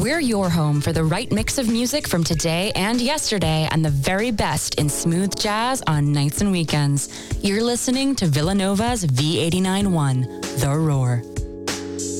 We're your home for the right mix of music from today and yesterday and the very best in smooth jazz on nights and weekends. You're listening to Villanova's V89.1, The Roar.